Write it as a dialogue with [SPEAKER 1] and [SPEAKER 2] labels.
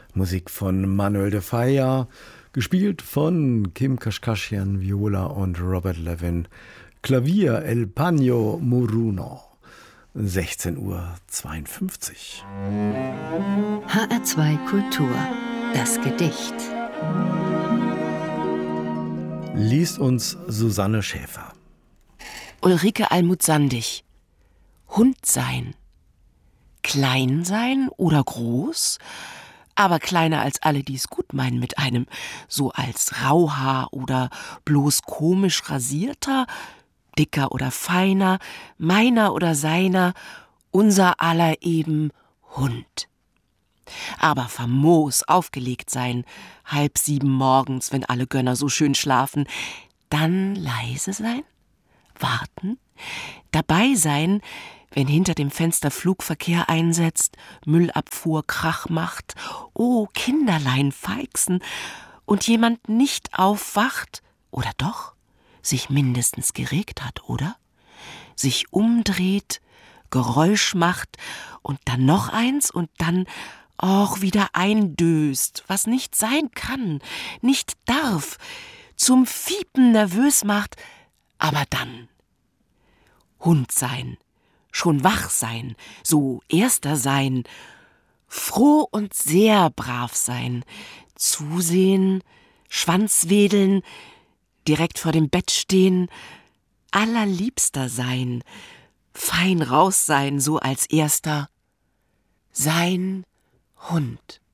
[SPEAKER 1] Musik von Manuel de Falla, gespielt von Kim Kashkashian, Viola und Robert Levin. Klavier El Paño Moruno. 16:52 Uhr.
[SPEAKER 2] HR2 Kultur. Das Gedicht.
[SPEAKER 1] Liest uns Susanne Schäfer.
[SPEAKER 3] Ulrike Almuth-Sandig. Hund sein. Klein sein oder groß, aber kleiner als alle, die es gut meinen mit einem, so als Rauhaar oder bloß komisch rasierter, dicker oder feiner, meiner oder seiner, unser aller eben Hund. Aber famos aufgelegt sein, 6:30 morgens, wenn alle Gönner so schön schlafen, dann leise sein, warten, dabei sein, wenn hinter dem Fenster Flugverkehr einsetzt, Müllabfuhr Krach macht, oh Kinderlein feixen und jemand nicht aufwacht, oder doch, sich mindestens geregt hat, oder? Sich umdreht, Geräusch macht und dann noch eins und dann auch wieder eindöst, was nicht sein kann, nicht darf, zum Fiepen nervös macht, aber dann Hund sein, schon wach sein, so erster sein, froh und sehr brav sein, zusehen, Schwanzwedeln, direkt vor dem Bett stehen, allerliebster sein, fein raus sein, so als erster, sein Hund.